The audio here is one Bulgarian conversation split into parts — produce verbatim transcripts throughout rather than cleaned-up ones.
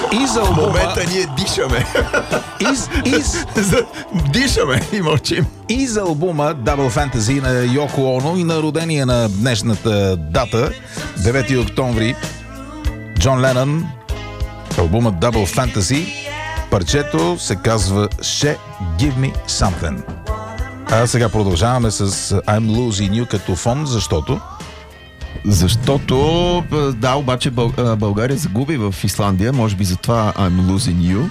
И за албума... В момента ние дишаме. Из, из... дишаме и мълчим. И за албума Double Fantasy на Йоко Оно и на родения на днешната дата, девети октомври, Джон Ленън, албума Double Fantasy, парчето се казва She Give Me Something. А сега продължаваме с I'm Losing You като фон, защото... Защото, да, обаче Бъл... България загуби в Исландия, може би затова I'm Losing You,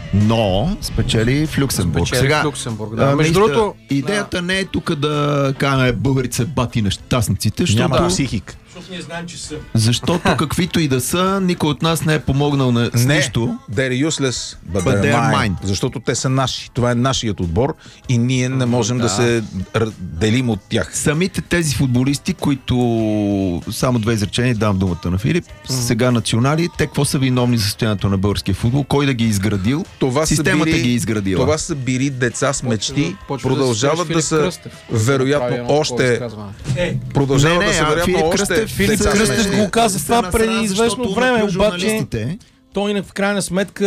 но спечели в Люксембург. Спечели Сега, в Люксембург, да. Между другото... Идеята да. не е тук да кажем българите бати нещастниците, защото... Няма психик. Защото ние знаем, че са. Защото каквито и да са, никой от нас не е помогнал на с не, нищо. they're useless, but, But they're they're mine. mine. Защото те са наши. Това е нашият отбор и ние не можем да, да се делим от тях. Самите тези футболисти, които... Само две изречения, давам думата на Филип. Mm-hmm. Сега национали, те какво са виновни за състоянието на българския футбол? Кой да ги е изградил? Това Системата били, ги е изградила. Това са били деца с мечти. Почва Продължават да, да са Кръстев, вероятно да още... Е, Продължават не, не, да са вероятно Филип още... Кръстев, Филип деца с Кръстев мечти. го каза Се това насрам, преди известно защото време, умрат обаче журналистите. той в крайна сметка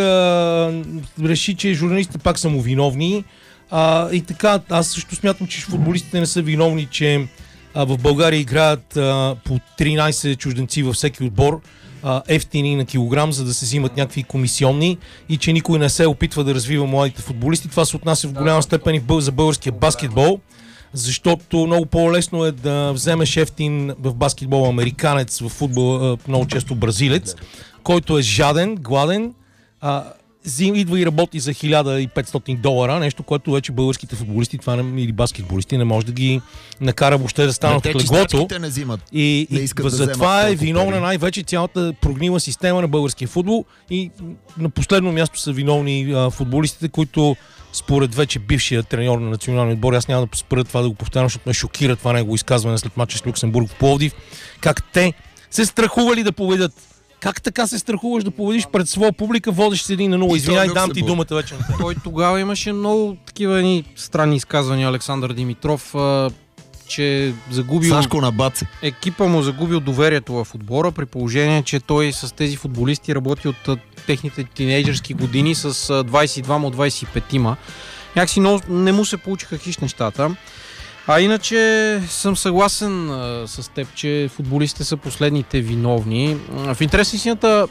реши, че журналистите пак са му виновни. А, и така, аз също смятам, че футболистите не са виновни, че а, в България играят а, по тринайсет чужденци във всеки отбор, а, ефтини на килограм, за да се взимат някакви комисионни и че никой не се опитва да развива младите футболисти. Това се отнася в голяма степен и в бъл, за българския баскетбол, защото много по-лесно е да вземеш ефтин в баскетбол американец, в футбол много често бразилец, който е жаден, гладен, а, идва и работи за хиляда и петстотин долара, нещо, което вече българските футболисти това не, или баскетболисти не може да ги накара въобще да станат от леглото. Не взимат. И, не и да затова е виновна най-вече цялата прогнила система на българския футбол и на последно място са виновни а, футболистите, които според вече бившия треньор на националния отбор, аз няма да спра това да го повтарям, защото ме шокира това негово изказване след мача с Люксембург в Пловдив, как те се страхували да победят. Как така се страхуваш да победиш пред своя публика, водещ с един на нула? Извинявай, дам ти думата вече. Той тогава имаше много такива едни странни изказвания, Александър Димитров, а, че загубил... Сашко на Баце. Екипа му загубил доверието в отбора, при положение, че той с тези футболисти работи от а, техните тинейджърски години с а, двайсет и двама от двайсет и петима. Някакси много не му се получиха хищ нещата. А иначе съм съгласен а, с теб, че футболистите са последните виновни. В интерес на истината,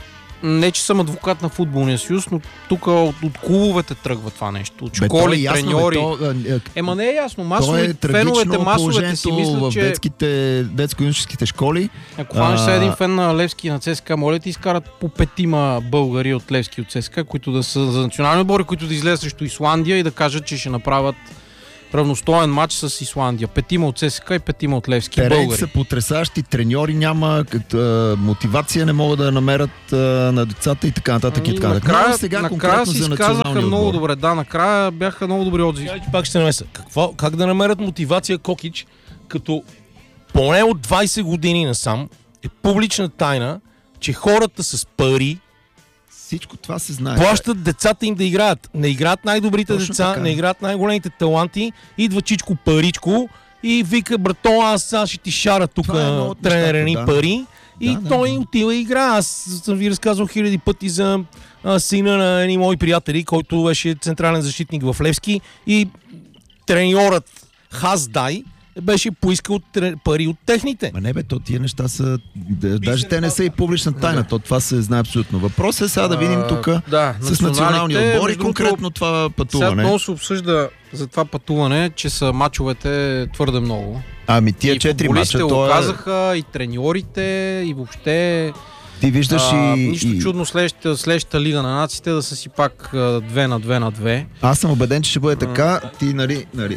не че съм адвокат на футболния съюз, но тук от, от клубовете тръгва това нещо. От школи, бе, ясно, треньори. Бе, то, е, Ема не е ясно. Масови, е феновете, масовете си мислят, в че... детските, детско-юношеските школи. Ако хванеш а... един фен на Левски и на ЦСКА, моля ти изкарат по петима българи от Левски и от ЦСКА, които да са за национални отбори, които да излезат срещу Исландия и да кажат, че ще направят равностоен матч с Исландия. Петима от ЦСКА и петима от Левски Терен българи. Са потресащи, треньори няма, като, мотивация не могат да намерят а, на децата и така нататък. Ами, и така. Накрая, сега накрая си изказаха много отбор. добре. Да, накрая бяха много добри отзиви. Пак ще намеса. Какво? Как да намерят мотивация Кокич, като поне от двайсет години насам е публична тайна, че хората с пари всичко това се знае. Плащат децата им да играят. Не играят най-добрите точно деца, така. Не играят най-големите таланти. Идва Чичко Паричко и вика: брато, аз, аз ще ти шара тук тренера ни да. пари. И да, той да. отива и игра. Аз съм ви разказвал хиляди пъти за а, сина на едни мои приятели, който беше централен защитник в Левски, и треньорът Хаздай беше поискал пари от техните. Ма не бе, то тия неща са... Даже те не са и публична тайна, то това се знае абсолютно. Въпросът е сега да видим тук да, с национални отбори конкретно това пътуване. Сега много се обсъжда за това пътуване, че са мачовете твърде много. Ами тия четири мача... И то го е... казаха, и треньорите, и въобще... Ти виждаш а, и... Нищо и... чудно следващата, следващата лига на нациите да са си пак две на две на две. Аз съм убеден, че ще бъде така. Ти, нали... нали...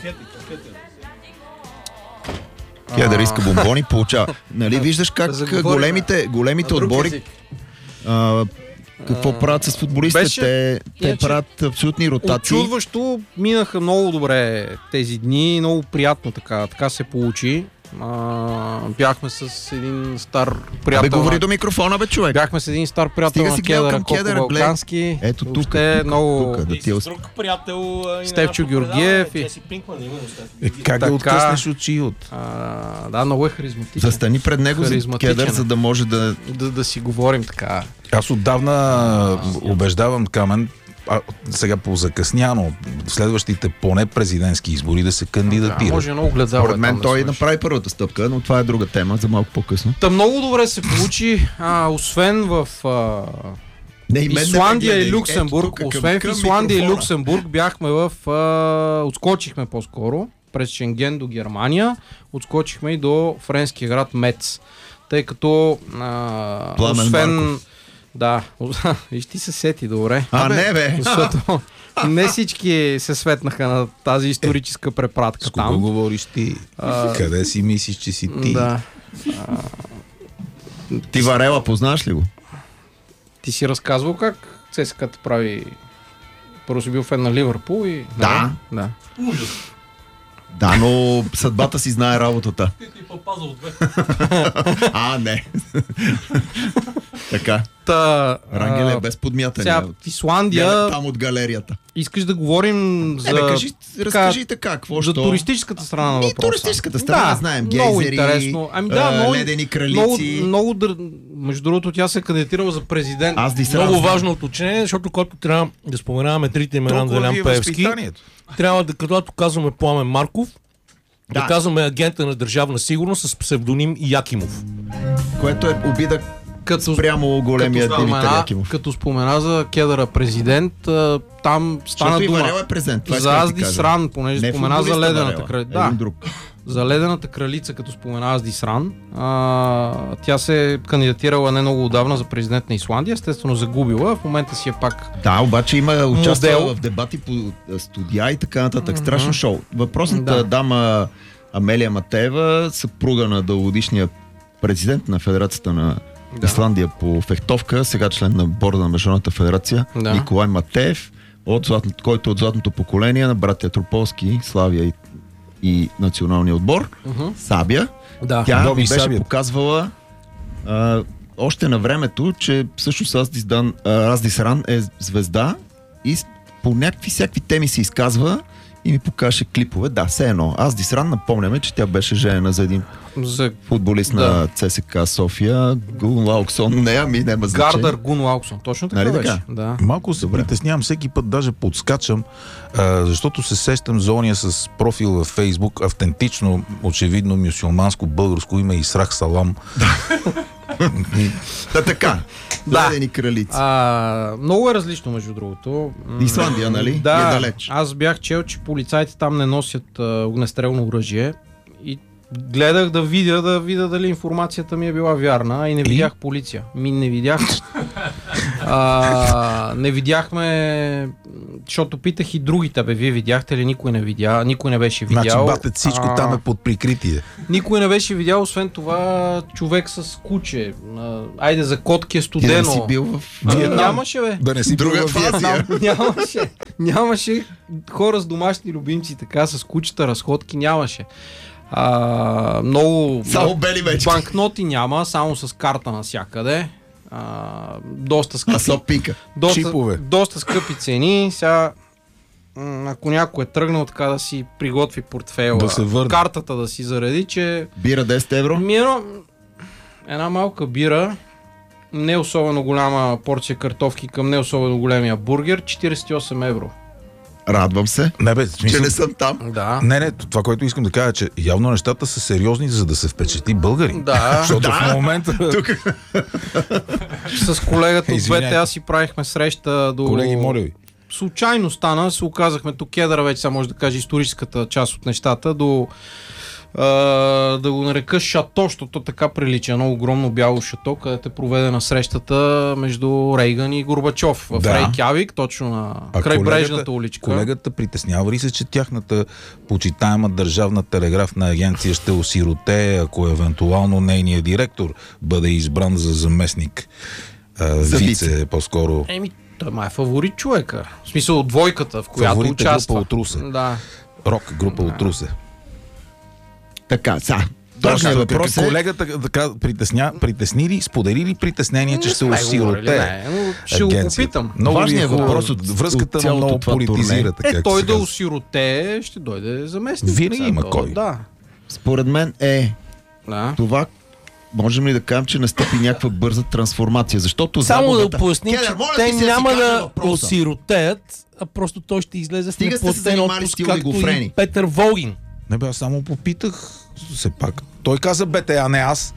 Тя да риска бомбони получава. Нали виждаш как да големите, големите отбори а, какво а, правят с футболистите? Беше, те, те я, правят абсолютни ротации. Очудващо минаха много добре тези дни, много приятно така, така се получи. А, бяхме с един стар приятел. Бе, говори до микрофона, бе, човек. Бяхме с един стар приятел на Кедъра, Коко Балкански. Ето тук, тук, много... тук, да ти с друг приятел. Стефчо Георгиев. И... Е, как да откъснеш от чиот? Да, много е харизматичен. Застани пред него за Кедър, за да може да... да... Да си говорим така. Аз отдавна убеждавам Камен, а, сега по-закъсняно, следващите поне президентски избори да се кандидатира. Да, може много гледал. Поред мен той да направи първата стъпка, но това е друга тема за малко по-късно. Та много добре се получи, а, освен в а, не, Исландия не и Люксембург, ето, освен към, в Исландия към и Люксембург бяхме в... А, отскочихме по-скоро през Шенген до Германия, отскочихме и до френския град Мец, тъй като а, Пламен освен... Марков. Да, виж ти се сети добре. А, бе, не бе! Защото не всички се светнаха на тази историческа препратка С там. кого говориш ти? А, къде си мислиш, че си ти? Да. А, ти Варела, познаш ли го? Ти си разказвал как ЦСКА те прави... Първо си бил фен на Ливърпул и... Да. Да. Ужас. Да, но съдбата си знае работата. Ти ти попазал две. А, не. Така. Та, Рангеле, без подмятания. Сега в Исландия... Там от галерията. Искаш да говорим за... Не, бе, кажи, разкажите как, какво, за що? туристическата страна на въпроса. И туристическата страна, да, знаем. Много Гейзери, интересно. Ами да, много, ледени кралици. Много, много дър... Между другото, тя се е кандидатирала за президент. Аз ди Много сразу. важно уточнение, защото когато трябва да споменаваме трите имена на Делян Пеевски, трябва да, когато казваме Пламен Марков, да. да казваме агента на Държавна сигурност с псевдоним Якимов. Което е обида като, спрямо големия като Димитър спомена, Якимов. Като спомена за Кедъра президент, там стана Защото дума. и Варел е президент. Това за Азди Сран, понеже не спомена за ледената Варела, кралица. един Да, друг. за ледената кралица, като спомена Азди Сран. А, тя се е кандидатирала не много отдавна за президент на Исландия, естествено загубила, в момента си е пак... Да, обаче има участвала Модел. в дебати по студия и така нататък. Страшно шоу. Въпросната Да. дама Амелия Матеева, съпруга на дългогодишния президент на Федерацията на Да. Исландия по фехтовка, сега член на борда на Международната федерация, Да. Николай Матеев, от златното, който е от златното поколение на братя Трополски, Славия и, и националния отбор, Uh-huh. Сабия. Да. Тя Боби ми беше Сабия. показвала а, още на времето, че всъщност Аздис, Дан, а, Аздис Ран е звезда и с- по някакви всякакви теми се изказва и ми покаже клипове. Да, все едно. Аздис Ран, напомняме, че тя беше женена за един За футболист Да. на ЦСКА София, Гун Лауксон. Не, ами няма значение. Гардър Гун Лауксон. Точно така Нали беше. така? Да. Малко се притеснявам, всеки път даже подскачам, а, защото се сещам за ония с профил във Фейсбук, автентично, очевидно, мюсюлманско, българско име Исрах Салам. Да, така. Да. Ледени кралици. А, много е различно, между другото. М, Исландия, нали? Да, Е далеч. аз бях чел, че полицайите там не носят а, огнестрелно оръжие и гледах да видя, да видя дали информацията ми е била вярна и не видях полиция. Ми не видях. а, не видяхме, защото питах и другите, бе, вие видяхте ли? Никой не видя, никой не беше видял. Значи, батет, всичко А, там е под прикритие. Никой не беше видял, освен това, човек с куче. А, айде, за котки е Ти да студено. си бил в... А, Виетнам. нямаше, бе. Да не си Друга бил във фазия. Виетнам. нямаше, нямаше хора с домашни любимци, така, с кучета, разходки, нямаше. А, много... Само бели вече. Банкноти няма, само с карта навсякъде. А, доста А скъпи. со пика. Доста, чипове. доста скъпи цени. Сега, м, ако някой е тръгнал така да си приготви портфейла, Да се върне. картата да си зареди, че Бира десет евро. ми едно, една малка бира, не особено голяма порция картофки към не особено големия бургер, четиридесет и осем евро. Радвам се, Не, бе, в че смисъл, не съм там. Да. не, не, това, което искам да кажа, е, че явно нещата са сериозни, за да се впечатли българин. Да. Защото Да. в момента... Тук. С колегата от Извинявайте. двете аз си правихме среща до... Колеги, моля ви. Случайно стана, се оказахме тук Кедъра, вече сега може да кажа историческата част от нещата, до а, да го нарека шато, защото така прилича, едно огромно бяло шато, където е проведена срещата между Рейган и Горбачов в Да. Рейкявик, точно на А крайбрежната колегата- уличка. Колегата притеснява ли се, че тяхната почитаема държавна телеграфна агенция ще осироте, ако евентуално нейният директор бъде избран за заместник а, За вице, вице. по-скоро. Еми, той май е фаворит човека. В смисъл от двойката, в която Фаворит е група участва. от Русе. Да. Рок група от Русе. Така, са. Важният въпрос е... Колегата така притесня, притесни ли, сподели ли притеснение, че ще осироте? Ще го попитам. Важният въпрос от връзката на много политизира. Е, той да осироте, ще дойде заместник. Винаги има кой. Да. Според мен е Да. това. Можем ли да кажем, че настъпи някаква бърза трансформация? Защото Само загубата... да поясним, че Кедър, моля те ти се няма си кажа да въпроса. осиротеят, а просто той ще излезе с Стига сте се неплатен занимали с отпуск, тия както олигофрени. и Петър Волгин. Не бе, аз само попитах. Все пак. Той каза БТ, а не аз.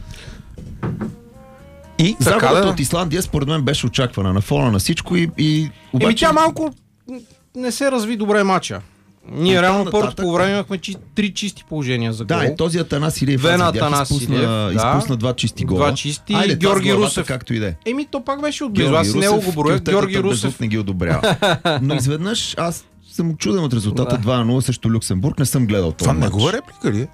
И загубата да. от Исландия според мен беше очаквана на фона на всичко и, и обаче... Еми тя малко не се разви добре матча. Ние реално нататък- първото по време имахме чи, три чисти положения за гол. Да, и този Атанас Илиев, Вена аз видях, Атанас изпусна, Илиев, да. изпусна два чисти гола. Два чисти. Айде, Георги това с главата, Русев. както и да е. Еми то пак беше отблизо. Аз не го броя. кюфтетата Георги безук Русев. не ги одобрява. Но изведнъж аз съм очуден от резултата Да. два на нула срещу Люксембург. Не съм гледал това. Това негова реплика ли е?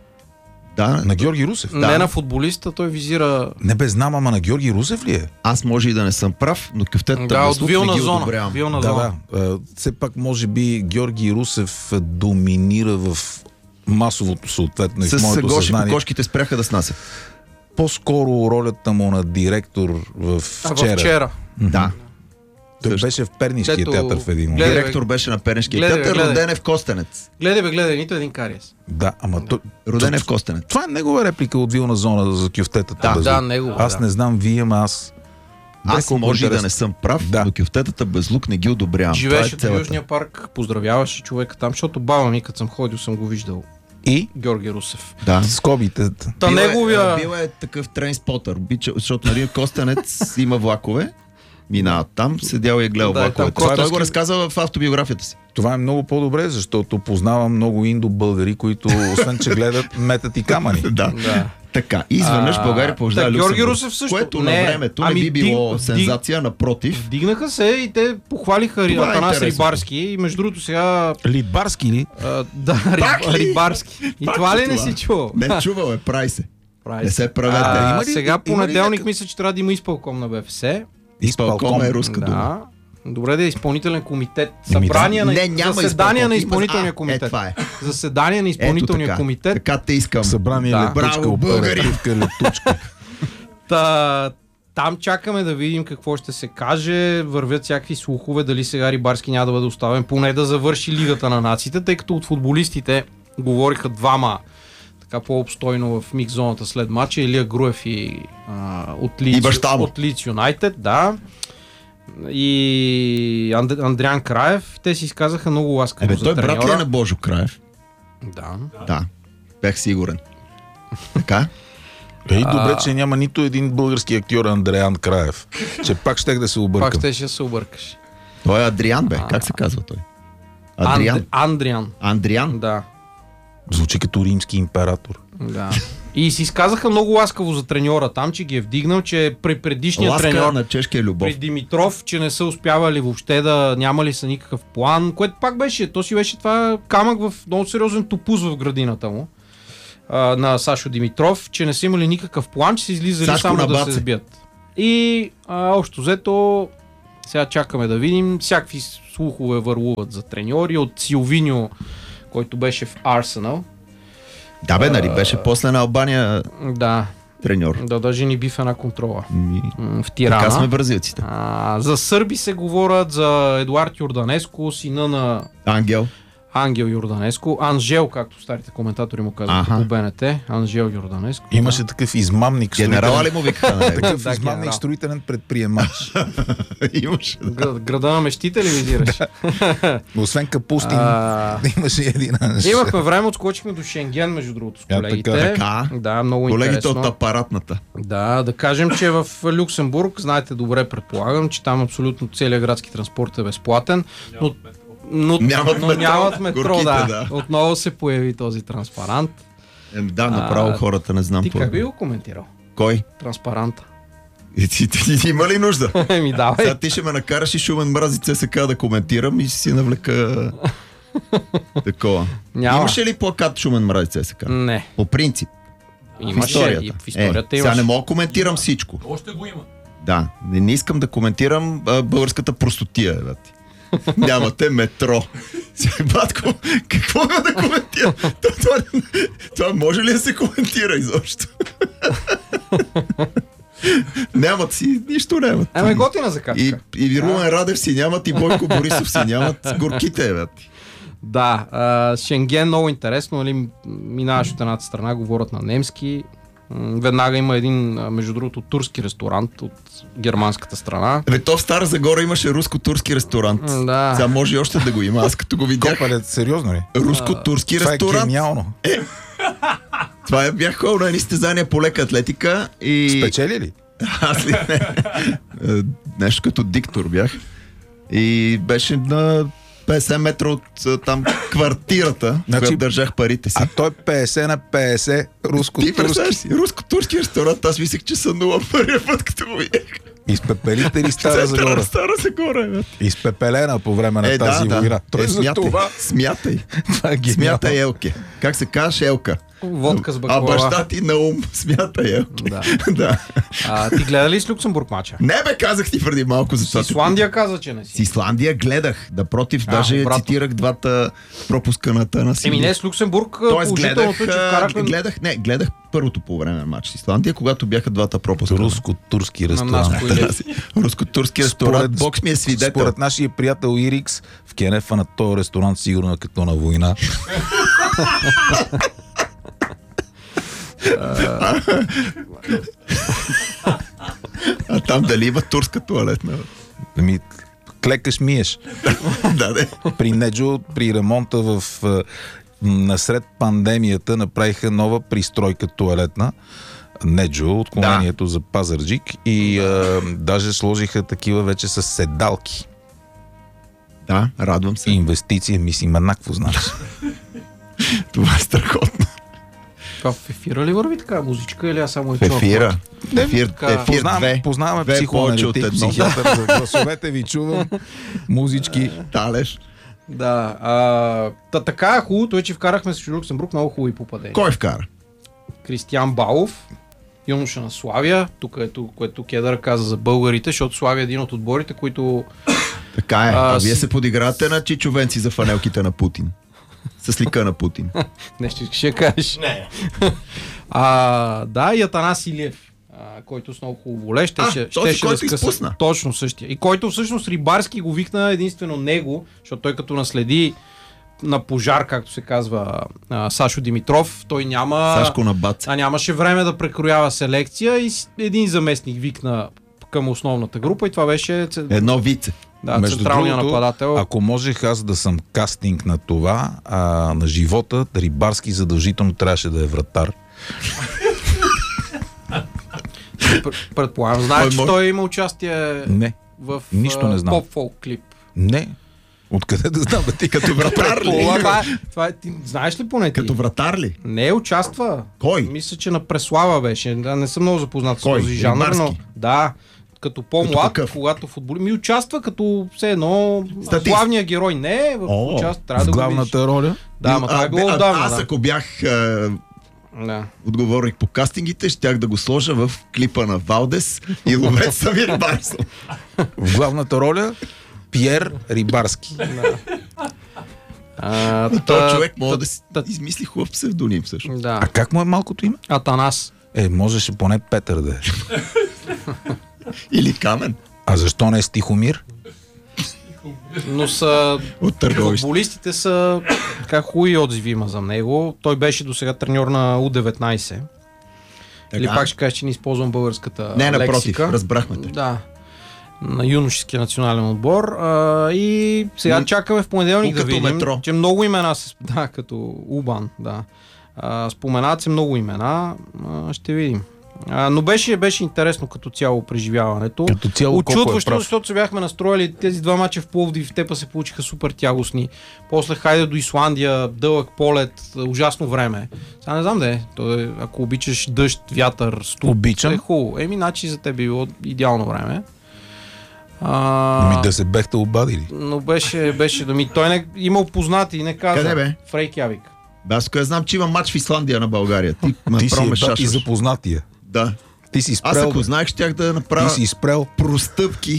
Да, На Георги Русев? Да. Не на футболиста, той визира... Не бе, знам, ама на Георги Русев ли е? аз може и да не съм прав, но кюфтетата Да, от безук не вилна ги зона. одобрявам. Вилна Да, зона. да. А, все пак, може би, Георги Русев доминира в масовото съответно и в С моето Гоши съзнание. кокошките спряха да снасят. По-скоро ролята му на директор в А, вчера. във вчера. Да. Той Също. беше в Пернишкия Дето- театър в един момент. Гледай, Директор беше на Пернишкия Гледай, театър, гледай. роден е в Костенец. Гледай бе, гледай, нито един кариес. Да, ама той... Роден е в Костенец. Това е негова реплика от вилна зона за кюфтетата. Да, безук. да, негова, Аз да. не знам вие, ама аз... Аз колко може и да интересно. не съм прав, Да. но кюфтетата без лук не ги одобрявам. Това е Живееше в целата. Южния парк, поздравяваше човека там, защото баба ми, като съм ходил, съм го виждал. И Георги Русев. Да. скобите. Та Бил е- неговия... Бил е такъв трейнспотър, обича, защото нали Костенец има влакове, минават там, седял и е гледал Да, влаковете. там Това той Костенски- го разказва в автобиографията си. Това е много по-добре, защото познавам много индо-българи, които освен, че гледат, метат и камъни. Да. Да. Така, и изведнъж А, България побеждава так, Георги Люксембург, Русев също. което Не, на времето ами не би било диг- сензация, напротив. Вдигнаха се и те похвалиха Това е Атанас интересно. Рибарски и между другото сега... Литбарски ли? А, да, Пак Риб, ли? Рибарски. И Пак това ли ли не това? си чувал? Не чувал е, прави се. Прави Не се. се правете. А, Има ли- сега има ли понеделник някакъв- мисля, че трябва да има изпълком на БФС. Изпълком е руска дума. Да. Добре да е изпълнителен комитет. Еми, Събрание на Не, няма заседание изпълком. на Има- изпълнителния А, комитет. Е, това е. Заседание на Ето изпълнителния така. комитет. Така те искам. Събрание Да. летучка, Браво, българи! оперативка, летучка. Та, там чакаме да видим какво ще се каже. Вървят всякакви слухове, дали сега Рибарски няма да бъде оставен, поне да завърши Лигата на нациите, тъй като от футболистите говориха двама така по-обстойно в микс зоната след матча, Илия Груев и а, от И Лиц, баща му. от Лиц Юнайтед, да. И Анд, Андриан Краев, те си изказаха много ласкаво Ебе, за той брат ли е треньора. на Божо Краев? Да. Да. Бях сигурен. Така? Ей, добре, че няма нито един български актьор Андреян Краев. Че пак щех да се Пак объркам. ще ще се объркаш. Той е Адриан, бе. Как се казва той? Адриан. Анд, Андриан. Андриан? Да. Звучи като римски император. Да. И си изказаха много ласкаво за треньора там, че ги е вдигнал, че при предишния Ласка треньор, на чешкия любов. при Димитров, че не са успявали въобще да нямали са никакъв план, което пак беше, то си беше това камък в много сериозен топуз в градината му а, на Сашо Димитров, че не са имали никакъв план, че са излизали Сашко само на да баце. се сбият. И а, общо взето, сега чакаме да видим, всякакви слухове върлуват за треньори от Силвиньо, който беше в Арсенал. Да, бе, нали беше после на Албания Да, треньор. да, даже ни би в една контрола. Ми, М, В Тирана. Така сме бразилците. А, за сърби се говорят, за Едуард Йорданеско, сина на Ангел. Ангел Йорданеско, Анжел, както старите коментатори му казват Аха. по БНТ, Анжел Йорданеско. Имаше такъв измамник. Генерала строителен- ли му викаха на него? Такъв Да, измамник генерал. строителен предприемач. Имаше. Да. Град, града на мечтите ли визираш? Освен Капустин, А, имаше един анж. имахме време, отскочихме до Шенген, между другото, с А, колегите. така, така. Да, много Колегите интересно. от апаратната. Да, да кажем, че в Люксембург, знаете добре, предполагам, че там абсолютно целият градски транспорт е безплатен, но, но, Нямат но метро. нямат метро, Горките, да. да. Отново се появи този транспарант. Е, да, направо А, хората не знам. Ти по- как би го коментирал? Кой? Транспаранта. И ти, ти, ти, има ли нужда? Ми давай. Сега ти ще ме накараш и Шумен мрази ЦСК да коментирам и ще си навлека такова. Няма. Имаше ли плакат Шумен мрази ЦСК? Не. По принцип. В Имаше. историята. И в историята е, имаше. сега не мога да коментирам всичко. Още го има. Да, не, не искам да коментирам а, българската простотия. Бе. Нямате метро. Сега, батко, какво има да коментира? Това, това, това може ли да се коментира изобщо? Нямат си, нищо нямат. Ами готина закачка. И, и Румен Радев си нямат, и Бойко Борисов си нямат, горките, бе. Да, а, Шенген много интересно, нали, минаваш от едната страна, говорят на немски. М, Веднага има един, а, между другото, турски ресторант от германската страна. Бе, то в Стара Загора имаше руско-турски ресторант. М, Да. Сега може и още да го има. Аз като го видях, Копале, сериозно ли? руско-турски Това е ресторант. гениално. Това е, бях ходил на едни състезания по лека атлетика и... Спечели ли? Аз ли не? Е, Нещо като диктор бях. И беше на петдесет метра от а, там квартирата, Значи- която държах парите си. А той петдесет на петдесет Ти руско-турски. представяш си, руско-турски ресторант, аз мислех, че са нула първия път, като го видях. Изпепелите ли Стара Центъра Загора? на Стара Загора, бе. Изпепелена по време на Е, тази да, война. да. Той Е, за смятай, това. смятай. Това е гениално. Смятай, Елке. Как се казваш, Елка? Водка с А баклава. баща ти на ум. Смятай, Елке. Да. Да. А, ти гледа ли с Люксембург мача? Не бе, казах ти преди малко за С това. Исландия каза, че не С си. Исландия гледах. Напротив, А, даже обратно. цитирах двата пропуска на Тънас. Еми не, с Люксембург Тоест положителното гледах, е, че а, вкарахме гледах, не, гледах първото по време на матч с Исландия, когато бяха двата пропуска. Руско-турски на нас ресторант. по идея. Руско-турски ресторант. Бокс ми е свидетел. Според нашия приятел Ирикс, в кенефа на този ресторант сигурно е като на война. А там дали има турска туалетна? Ами, клекаш миеш. Да, да. При Неджо, при ремонта в а, насред пандемията направиха нова пристройка туалетна. Неджо, отклонението за Пазарджик, и а, даже сложиха такива вече с седалки. Да, радвам се. Инвестиция, мислим, еднакво значи. Това е страхотно. Това в ефира ли върви така музичка или аз само е В ефира. Ефир, така. ефир Познаваме, две. познаваме Две повече от психоаналитик, едно. психиатър, за гласовете ви чувам, музички. Талеш. Да, а, та, така хубавото е, че вкарахме с Люксембург много хубави попадения. Кой вкара? Кристиян Балов, юноша на Славия, тук ето, което Кедър каза за българите, защото Славия е един от отборите, които... Така е. А, А, вие с- се подигравате на чичовенци за фанелките на Путин. С лика на Путин. Нещо ще кажеш. Не. А, да, и Атанас Илиев, а, който с много хубаво воле, ще, А, ще, този, щеше който да скъса. изпусна. Точно същия. И който всъщност Рибарски го викна единствено него, защото той като наследи на пожар, както се казва, а, Сашо Димитров, той няма... Сашко на бац. А нямаше време да прекроява селекция и с- един заместник викна към основната група и това беше ц- Едно вице. да, Между централния другото, нападател. Ако можех аз да съм кастинг на това, а, на живота, Рибарски задължително трябваше да е вратар. Пр- Предполагам, знаеш, Той че може- той има участие Не, в нищо не знам. поп-фолк клип. не. Откъде да знам, бе, ти като Вратар ли? Това, е- това е, ти знаеш ли поне ти? Като вратар ли? Не, участва. Кой? Мисля, че на Преслава беше. Да, не съм много запознат Кой? с този жанр, но Рибарски? да, като по-млад, Като какъв? когато футболи, ми участва като все едно Статист. главният герой. Не, в О, участ, трябва в да го видиш. главната роля. Да, ама това е било а, отдавна. Аз да. ако бях а, Да. отговорник по кастингите, щях да го сложа в клипа на Валдес и ловец Самир Барсо. В главната роля Пиер Рибарски. А, Този та- човек може та- да си та- измисли хубав псевдоним всъщност. Да. А как му е малкото име? Атанас. Е, можеше поне Петър да е. Или Камен А защо не е Стихомир? Но са... от Търговище. Футболистите са... Как хубави отзиви има за него. Той беше до сега треньор на У деветнайсет. Или пак ще кажеш, че не използвам българската Не, напротив, лексика. разбрахме те. Да. На юношеския национален отбор. А, и сега М, чакаме в понеделник у да като видим, метро. че много имена се... Да, като Убан, да. А, споменават се много имена. А, ще видим. А, но беше, беше интересно като цяло преживяването. Като цяло колко е Очудващо, прав. защото се бяхме настроили тези два мача в Пловдив, в Тепа се получиха супер тягостни. После хайде до Исландия, дълъг полет, ужасно време. Сега не знам де, той, ако обичаш дъжд, вятър, студ, Обичам. е хубаво. Еми, значи за теб би било идеално време. А, Ми да се бехте обадили. но беше, беше да ми. Той не, имал познати и не каза. Къде бе? В Рейкявик. Бе, аз къде знам, че има матч в Исландия на България. Ти ме Ти си направо ме е бати шашваш. запознатия. Да. Ти си Аз спрел. ако бе. знаех, щях да направя Ти си спрел. простъпки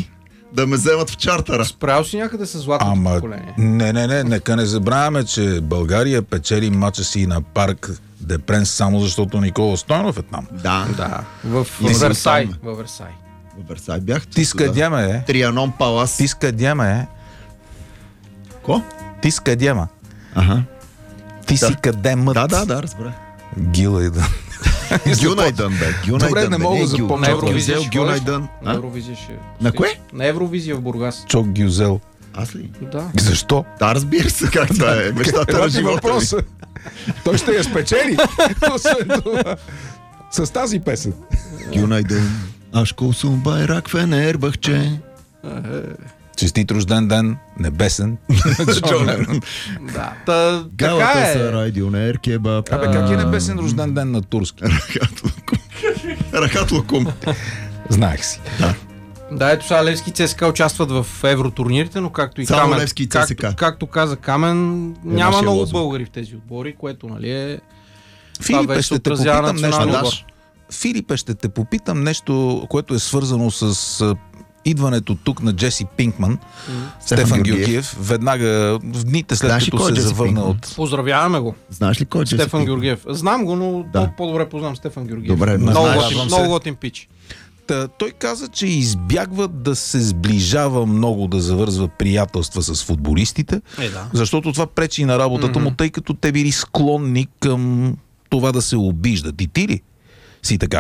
да ме вземат в чартера. Справил си някъде с златното Ама, поколение. не, не, не, нека не забравяме, че България печели мача си на парк Депренс само защото Никола Стойнов е там. Да. Да, в И си Версай. там. Във Версай. В Версай бях. Ти скъдяме, е? Трианон Палас. Ти скъдяме, е? Ко? Ти скъдяма. Ага. Ти Да. си къде мът. Да, да, да, разбра. Гила и да. Гюнайдън, бе. Гюнайдън, Добре, не бе, мога да Гюл. запомня. На Евровизия ще Гюнайдън. ходиш? На А? Евровизия ще... На кое? На Евровизия в Бургас. Чок Гюзел. Аз ли? Да. Защо? Да, разбира се как това е. Мечтата на живота ми. Той ще я спечели. Освен това. С тази песен. Гюнайдън. Ашко сум байрак фенербахче. Честит рожден ден, небесен. Джон Ленон. Да. Та, така Галата е. са райдионер кебаб. Абе, как е небесен рожден ден на турски? Рахат лукум. Рахат лукум. Знаех си. Да, ето сега Левски и ЦСКА участват в евротурнирите, но както и Само Камен, Левски и ЦСКА. както, както каза Камен, няма нашия много лозунг. българи в тези отбори, което нали е... Филипе, вече ще те отразява попитам нещо. националния Да. отбор. Филипе, ще те попитам нещо, което е свързано с а, идването тук на Джеси Пинкман, Стефан Стефан Георгиев, Георгиев. веднага в дните след Знаеш ли като кой е се Джеси завърна Пинкман? от... Поздравяваме го. Знаеш ли кой е Джеси Стефан Пинкман? Георгиев. Знам го, но Да. да. по-добре познавам Стефан Георгиев. Добре, много, знаеш, готин, се. много готин пич. Та, той каза, че избягва да се сближава много, да завързва приятелства с футболистите, Е, да. защото това пречи на работата му, тъй като те били склонни към това да се обиждат. И ти ли си така?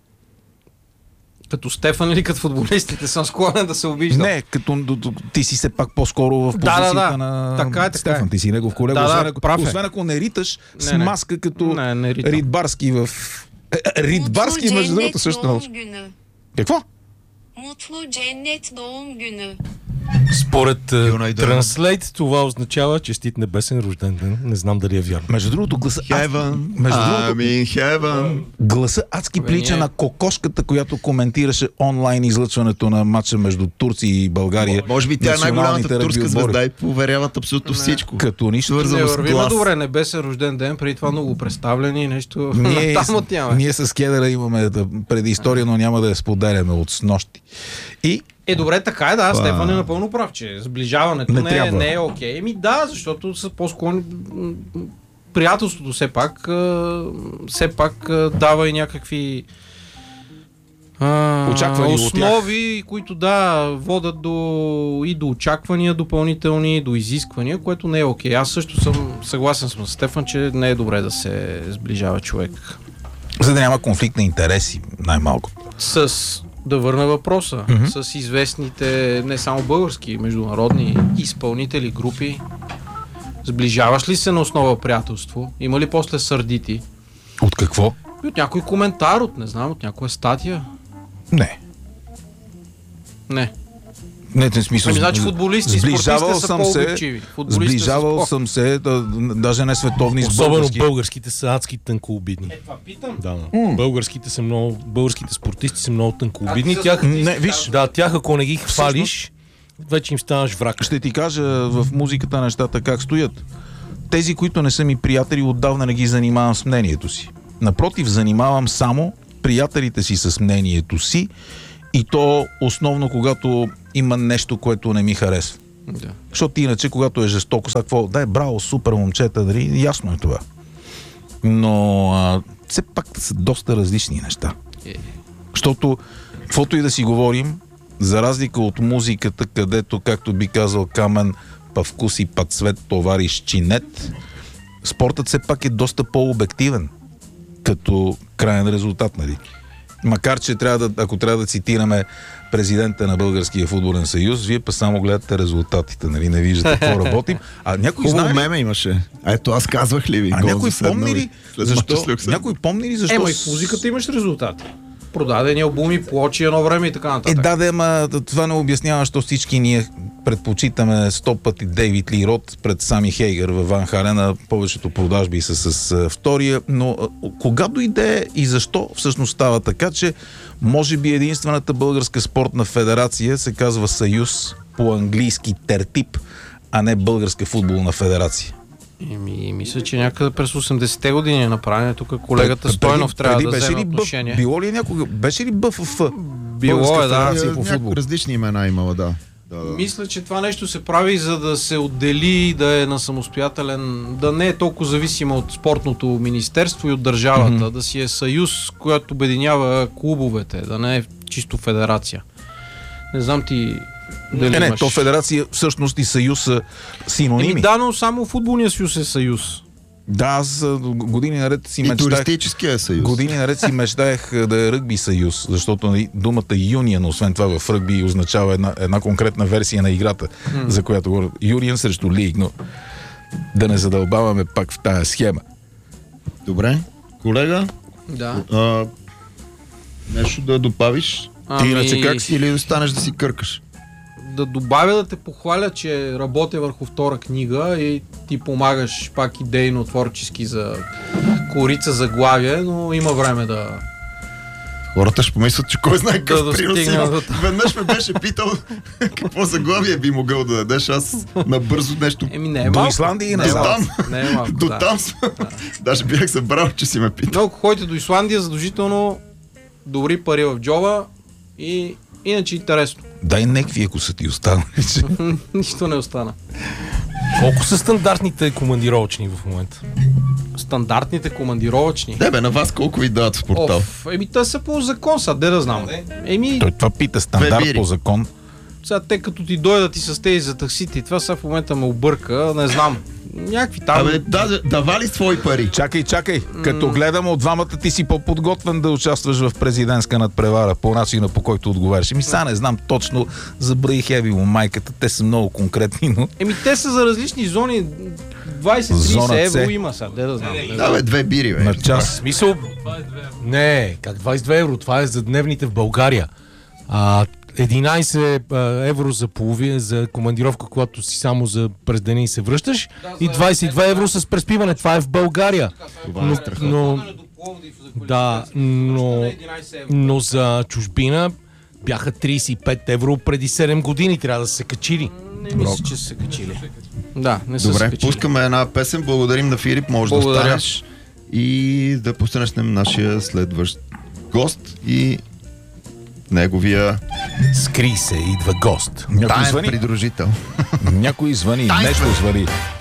Като Стефан или като футболистите съм склонен да се обиждам. Не, като д- д- ти си все пак по-скоро в Да, позицията да, да. на Така е, така Стефан. е. Ти си негов колега, Да, да, освен, ако, прав е. освен ако не риташ с Не, не. маска като Не, не ритам. Ридбарски в... Е, е, Ридбарски, между другото, също doğum научи. günü. Какво? Mutlu cennet doğum günü. Според Юнайдън. Translate това означава честит небесен рожден ден. Не знам дали е вярно. Между другото, гласа... Heaven. Между другото, I'm in heaven. гласа адски Абе, прилича ние- на кокошката, която коментираше онлайн излъчването на матча между Турция и България. Може би тя е Националните най-голямата ръгби турска отбори. звезда и поверяват абсолютно всичко. Като нищо. Не Свързано с вървим глас. добре, небесен рожден ден, преди това много представлени и нещо. Ние, Там отиваме. ние с Кедъра имаме да, предистория, но няма да я споделяме от снощи. И Е, добре, така е, да, Па. Стефан е напълно прав, че сближаването Не не, не, трябва. не е окей. Еми да, защото са по-склонни... м, м, Приятелството все пак, а, все пак а, дава и някакви а, Очаквания от основи, които да, водят до, и до очаквания допълнителни, до изисквания, което не е окей. Аз също съм съгласен с Стефан, че не е добре да се сближава човек. за да няма конфликт на интереси, най-малко. С, да върна въпроса, Мгм. с известните не само български, международни изпълнители, групи, сближаваш ли се на основа приятелство? Има ли после сърдити? От какво? И от някой коментар, от не знам, от някоя статия? Не. Не. Не, в смисъл. Ами, значи футболисти и сближавал спортисти са съм се, по-обичиви. Футболистите са Сближавал по- съм се, да, даже не световни с Особено български. българските са адски тънкообидни. Е, това питам. Да, да. Българските са много, българските спортисти са много тънкообидни. А ти Тях, с- Не, виж, да, тях ако не ги хвалиш, вече им ставаш враг. ще ти кажа в музиката нещата как стоят. Тези, които не са ми приятели, отдавна не ги занимавам с мнението си. Напротив, занимавам само приятелите си с мнението си и то основно когато има нещо, което не ми харесва. Да. Защото иначе, когато е жестоко, са какво, дай браво, супер момчета, дали, ясно е това. Но а, все пак са доста различни неща. Е. Защото, каквото и да си говорим, за разлика от музиката, където, както би казал Камен, па вкус и па цвет товариш чинет, спортът все пак е доста по-обективен като крайен резултат, нали? Макар, че трябва да, ако трябва да цитираме президента на Българския футболен съюз, вие па само гледате резултатите, нали? Не виждате какво работим. А някой Хубаво знае ли? меме имаше. А ето аз казвах ли ви? А гол някой за седнали помни ли? след Защо? мача с Люксембург? Някой помни ли защо? Ема и с- в музиката имаш резултати. Продадени албуми, плочи едно време и така Е, нататък. да, да, ама това не обяснява, защо всички ние предпочитаме сто пъти Дейвид Ли Рот пред Сами Хейгър във Ван Халена. Повечето продажби са с а, втория, но а, кога дойде и защо всъщност става така, че може би единствената българска спортна федерация се казва Съюз по-английски Тертип, а не Българска футболна федерация? Еми, мисля, че някъде през осемдесетте години е направено. Тук колегата Пред- Стойнов преди- трябва преди да беше вземе ли Б- отношение. Било ли някога? Беше ли БФФ? Било Българска е, да. федерация по Някакви футбол. различни имена имала, да. Да, да. Мисля, че това нещо се прави, за да се отдели, да е на самостоятелен, да не е толкова зависима от спортното министерство и от държавата, mm-hmm. да си е съюз, който обединява клубовете, да не е чисто федерация. Не знам ти дали Не, не, имаш... то федерация всъщност и съюз са синоними. Еми да, но само футболния съюз е съюз. Да, аз а, години наред си И мечтаех. туристическия съюз. Години наред си мечтаех а, да е ръгби съюз, защото нали, думата юнион, освен това в ръгби означава една, една конкретна версия на играта, mm. за която говоря. Юнион срещу лиг, но да не задълбаваме пак в тая схема. Добре. Колега, Да. а, нещо да добавиш? Ами... Ти иначе как си или останеш да си къркаш? Да добавя да те похваля, че работя върху втора книга и ти помагаш пак идейно, творчески за корица заглавие, но има време да... Хората ще помислят, че кой знае какъв Да принос достигна има. до там. Веднъж ме беше питал какво заглавие би могъл да дадеш. Аз набързо нещо... Еми не е До малко. Исландия и Не е назад. малко. Не е малко, До да. там съм. Даже бях събрал, че си ме питал. Но ако ходите до Исландия, задължително добри пари в джоба и иначе интересно. Дай некви, ако са ти останали. Нищо не остана. Колко са стандартните командировъчни в момента? Стандартните командировъчни. Не бе, на вас колко ви дават в портал? Оф, еми те са по закон, сега де да знам. Еми, Той това пита стандарт Две бири. по закон. сега те като ти дойдат и с тези за таксите и това сега в момента ме обърка, не знам. Някакви там... Абе, да, давали свои пари. Чакай, чакай. Като гледам от двамата ти си по-подготвен да участваш в президентска надпревара по начина, по който отговаряш. Ми сега не знам точно, забравих еви му майката, те са много конкретни, но... Еми те са за различни зони. двайсет Зона трийсет С. евро има сега, де да знам. Не Да знам. бе, две бири, бе. На В час. смисъл... Не, как двайсет и две евро? Това е за дневните в България. А, единайсет а, евро за половина, за командировка, когато си само за през деня и се връщаш. И двайсет и две евро с преспиване. Това е в България. Но, но, да, но, но за чужбина бяха трийсет и пет евро преди седем години. Трябва да се качили. Не мисля, че са се качили. Да, не са се Добре, качили. пускаме една песен. Благодарим на Филип. Може Благодаря. да останеш. И да посрещнем нашия следващ гост и неговия Скри се, идва гост. Някой таен звъни. придружител. Някой звъни. Тайнствен. Нещо звъни.